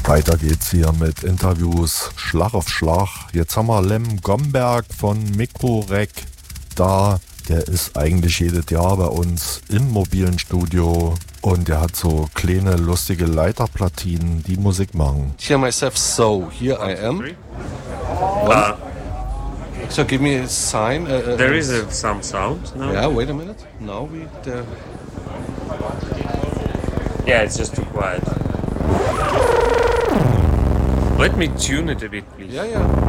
Weiter geht's hier mit Interviews Schlag auf Schlag. Jetzt haben wir Lem Gomberg von Mikrorec da. Der ist eigentlich jedes Jahr bei uns im mobilen Studio und der hat so kleine lustige Leiterplatinen, die Musik machen. Hear myself, so here I am. So give me a sign. There is some sound now. Yeah, wait a minute. Now Yeah, it's just too quiet. Let me tune it a bit, please. Yeah.